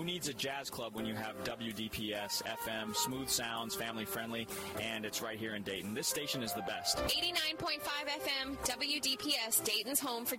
needs a jazz club when you have WDPS FM, smooth sounds, family friendly, and it's right here in Dayton. This station is the best. 89.5 FM, WDPS, Dayton's home for